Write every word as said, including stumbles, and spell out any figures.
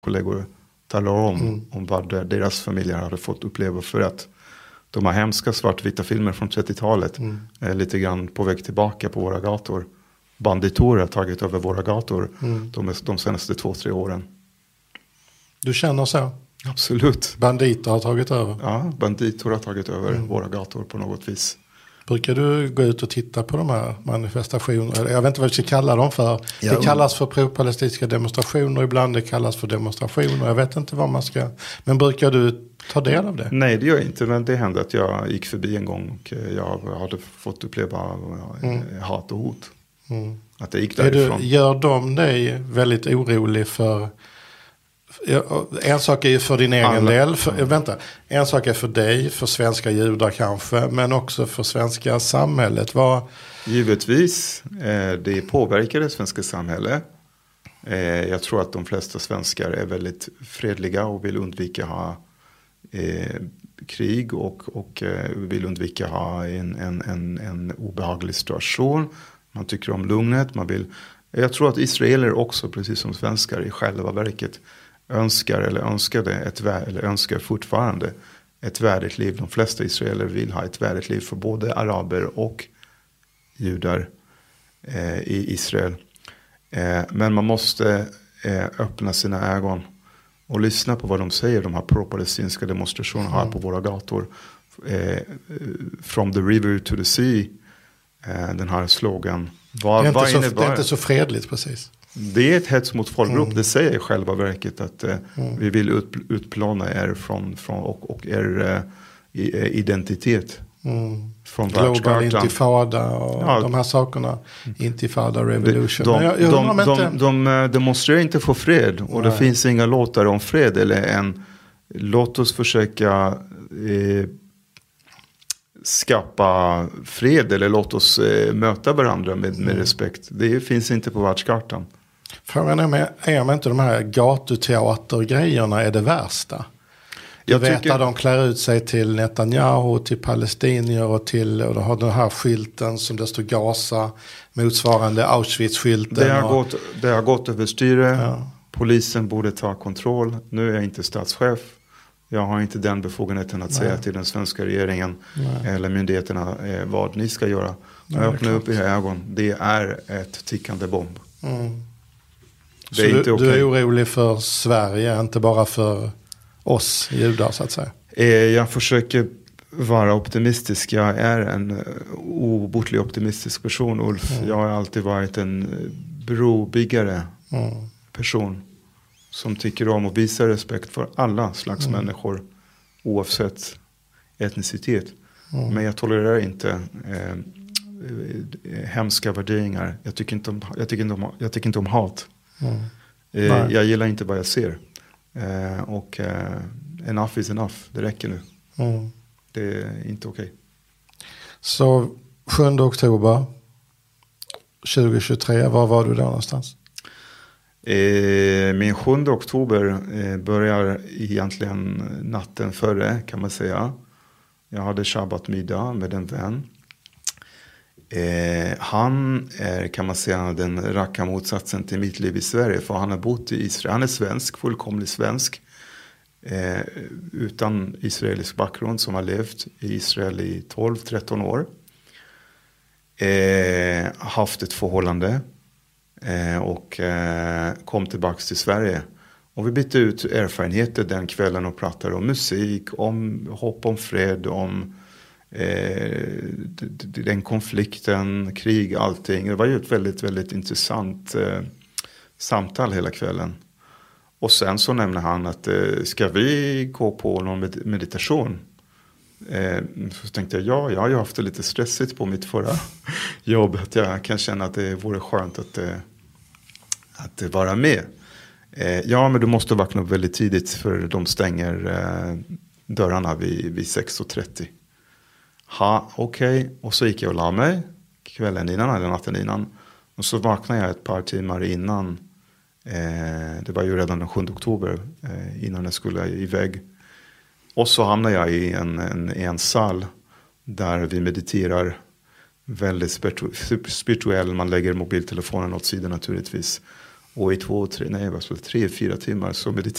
kollegor talar om, mm. om vad deras familjer hade fått uppleva för att de har hemska svartvita filmer från trettiotalet mm. är lite grann på väg tillbaka på våra gator. Banditorer har tagit över våra gator mm. de, de senaste två, tre åren. Du känner så? Absolut. Banditer har tagit över? Ja, banditer har tagit över mm. våra gator på något vis. Brukar du gå ut och titta på de här manifestationerna? Jag vet inte vad vi ska kalla dem för. Ja. Det kallas för pro-palestinska demonstrationer. Ibland det kallas för demonstrationer. Jag vet inte vad man ska... Men brukar du ta del av det? Nej, det gör jag inte. Men det hände att jag gick förbi en gång och jag hade fått uppleva mm. hat och hot. Mm. Att det gick därifrån. Du, gör de dig väldigt orolig för... En sak är ju för din egen Alla. del. För, vänta, en sak är för dig, för svenska judar kanske, men också för svenska samhället. Vad... Givetvis, eh, det påverkar det svenska samhället. Eh, jag tror att de flesta svenskar är väldigt fredliga och vill undvika ha eh, krig och, och eh, vill undvika ha en, en, en, en obehaglig situation. Man tycker om lugnet. Man vill... Jag tror att israeler också, precis som svenskar i själva verket, önskar eller önskade ett eller önskar fortfarande ett värdigt liv. De flesta israeler vill ha ett värdigt liv för både araber och judar eh, i Israel. Eh, men man måste eh, öppna sina ögon och lyssna på vad de säger. De här pro-palestinska demonstrationerna mm. här på våra gator. Eh, from the river to the sea. Eh, den här slogan. Vad, det, är vad inte så, det är inte så fredligt precis. Det är ett hets mot folkgrupp. Mm. Det säger själva verket att eh, mm. vi vill ut, utplåna er från, från, och, och er eh, identitet. Mm. Från Global intifada och ja. de här sakerna. Intifada revolution. De, de, jag, jag de, de, inte... de, de demonstrerar inte för fred. Och Nej. det finns inga låtar om fred. Eller en, låt oss försöka eh, skapa fred. Eller låt oss eh, möta varandra med, med mm. respekt. Det finns inte på världskartan. Frågan är om, är om inte de här gatuteatergrejerna är det värsta. Du jag vet tycker... att de klär ut sig till Netanyahu, till palestinier och till, och de har den här skylten som det står Gaza, motsvarande Auschwitz-skylten. Det har, och... gått, det har gått överstyre. Ja. Polisen borde ta kontroll. Nu är jag inte statschef. Jag har inte den befogenheten att Nej. säga till den svenska regeringen Nej. eller myndigheterna eh, vad ni ska göra. Nej, öppna upp era ögon. Det är ett tickande bomb. Mm. Det är Så inte du, okej. du är orolig för Sverige, inte bara för oss judar så att säga? Eh, jag försöker vara optimistisk. Jag är en obotlig optimistisk person, Ulf. Mm. Jag har alltid varit en brobyggare mm. person. Som tycker om att visa respekt för alla slags mm. människor. Oavsett etnicitet. Mm. Men jag tolererar inte eh, hemska värderingar. Jag tycker inte om, jag tycker inte om, jag tycker inte om hat. Mm. Eh, jag gillar inte vad jag ser. Eh, och eh, enough is enough. Det räcker nu. Mm. Det är inte okej. Okay. Så sjunde oktober tjugohundratjugotre, var var du där någonstans? Eh, min sjunde oktober eh, börjar egentligen natten före, kan man säga. Jag hade shabbatmiddag med en vän. Eh, han är, kan man säga, den raka motsatsen till mitt liv i Sverige. För han har bott i Israel. Han är svensk, fullkomligt svensk. Eh, utan israelisk bakgrund, som har levt i Israel i tolv tretton år. Eh, haft ett förhållande. Eh, och eh, kom tillbaka till Sverige. Och vi bytte ut erfarenheter den kvällen och pratade om musik, om hopp om fred, om eh, den konflikten, krig, allting. Det var ju ett väldigt, väldigt intressant eh, samtal hela kvällen. Och sen så nämnde han att eh, ska vi gå på någon med- meditation? Eh, så tänkte jag, ja, jag har ju haft det lite stressigt på mitt förra jobb. Att jag kan känna att det vore skönt att, eh, att vara med. Eh, ja, men du måste vakna upp väldigt tidigt, för de stänger eh, dörrarna vid, vid sex och trettio. Ha, okej. Okay. Och så gick jag och la mig kvällen innan eller natten innan. Och så vaknade jag ett par timmar innan. Eh, det var ju redan den sjunde oktober eh, innan jag skulle iväg. Och så hamnade jag i en, en, en sal där vi mediterar. Väldigt spiritu- spirituell. Man lägger mobiltelefonen åt sidan naturligtvis. Och i två, tre, nej, vad så, tre, fyra timmar så mediterade